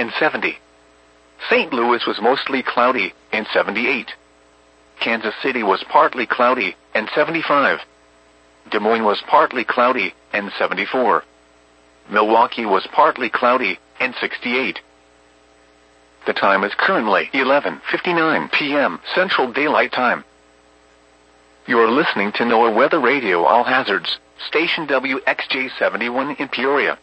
and 70. St. Louis was mostly cloudy and 78. Kansas City was partly cloudy and 75. Des Moines was partly cloudy and 74. Milwaukee was partly cloudy and 68. The time is currently 11:59 p.m. Central Daylight Time. You are listening to NOAA Weather Radio All Hazards, station WXJ71 in Peoria.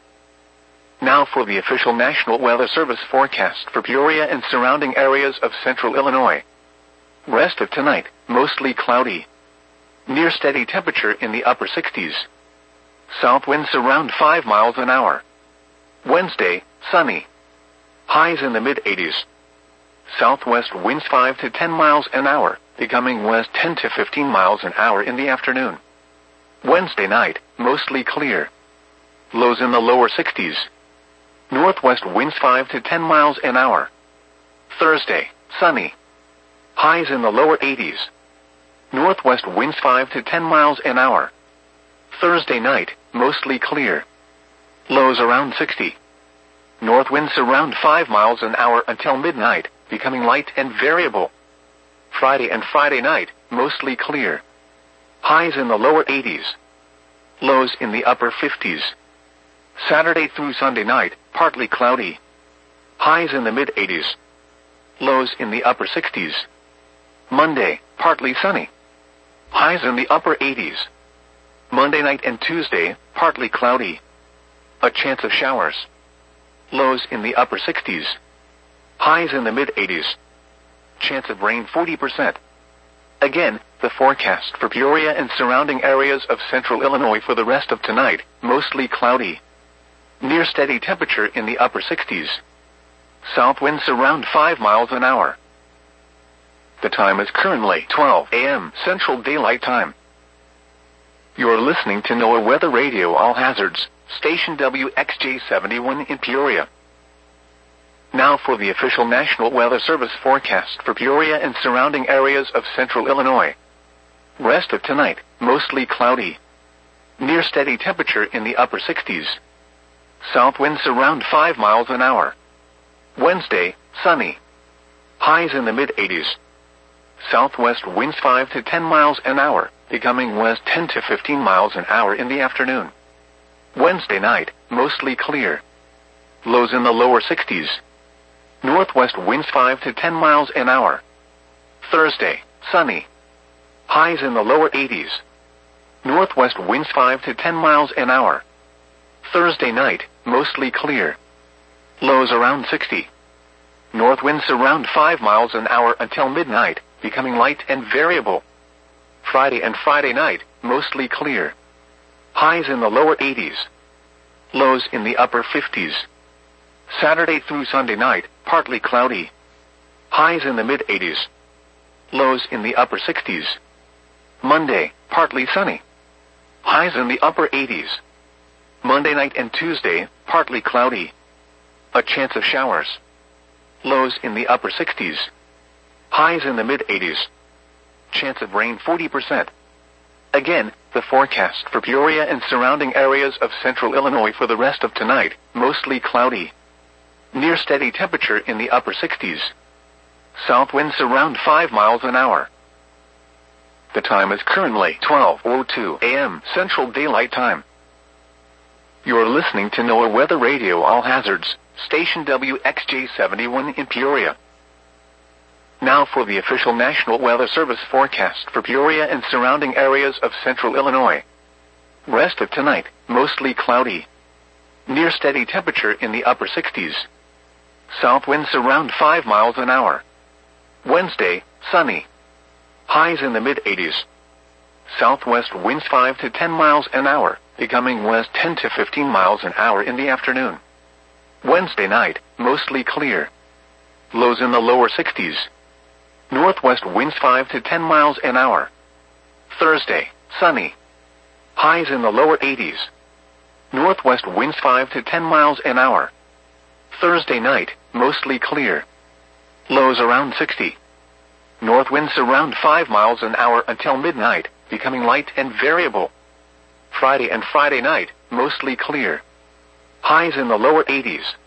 Now for the official National Weather Service forecast for Peoria and surrounding areas of central Illinois. Rest of tonight, mostly cloudy. Near steady temperature in the upper 60s. South winds around 5 miles an hour. Wednesday, sunny. Highs in the mid-80s. Southwest winds 5 to 10 miles an hour, becoming west 10 to 15 miles an hour in the afternoon. Wednesday night, mostly clear. Lows in the lower 60s. Northwest winds 5 to 10 miles an hour. Thursday, sunny. Highs in the lower 80s. Northwest winds 5 to 10 miles an hour. Thursday night, mostly clear. Lows around 60. North winds around 5 miles an hour until midnight, becoming light and variable. Friday and Friday night, mostly clear. Highs in the lower 80s. Lows in the upper 50s. Saturday through Sunday night, partly cloudy. Highs in the mid-80s. Lows in the upper 60s. Monday, partly sunny. Highs in the upper 80s. Monday night and Tuesday, partly cloudy. A chance of showers. Lows in the upper 60s. Highs in the mid-80s. Chance of rain 40%. Again, the forecast for Peoria and surrounding areas of central Illinois for the rest of tonight, mostly cloudy. Near steady temperature in the upper 60s. South winds around 5 miles an hour. The time is currently 12 a.m. Central Daylight Time. You are listening to NOAA Weather Radio All Hazards, station WXJ71 in Peoria. Now for the official National Weather Service forecast for Peoria and surrounding areas of central Illinois. Rest of tonight, mostly cloudy. Near steady temperature in the upper 60s. South winds around 5 miles an hour. Wednesday, sunny. Highs in the mid-80s. Southwest winds 5 to 10 miles an hour, becoming west 10 to 15 miles an hour in the afternoon. Wednesday night, mostly clear. Lows in the lower 60s. Northwest winds 5 to 10 miles an hour. Thursday, sunny. Highs in the lower 80s. Northwest winds 5 to 10 miles an hour. Thursday night, mostly clear. Lows around 60. North winds around 5 miles an hour until midnight, becoming light and variable. Friday and Friday night, mostly clear. Highs in the lower 80s. Lows in the upper 50s. Saturday through Sunday night, partly cloudy. Highs in the mid-80s. Lows in the upper 60s. Monday, partly sunny. Highs in the upper 80s. Monday night and Tuesday, partly cloudy. A chance of showers. Lows in the upper 60s. Highs in the mid-80s. Chance of rain 40%. Again, the forecast for Peoria and surrounding areas of central Illinois for the rest of tonight, mostly cloudy. Near steady temperature in the upper 60s. South winds around 5 miles an hour. The time is currently 12:02 a.m. Central Daylight Time. You are listening to NOAA Weather Radio All Hazards, station WXJ71 in Peoria. Now for the official National Weather Service forecast for Peoria and surrounding areas of central Illinois. Rest of tonight, mostly cloudy. Near steady temperature in the upper 60s. South winds around 5 miles an hour. Wednesday, sunny. Highs in the mid-80s. Southwest winds 5 to 10 miles an hour, becoming west 10 to 15 miles an hour in the afternoon. Wednesday night, mostly clear. Lows in the lower 60s. Northwest winds 5 to 10 miles an hour. Thursday, sunny. Highs in the lower 80s. Northwest winds 5 to 10 miles an hour. Thursday night, mostly clear. Lows around 60. North winds around 5 miles an hour until midnight, becoming light and variable. Friday and Friday night, mostly clear. Highs in the lower 80s.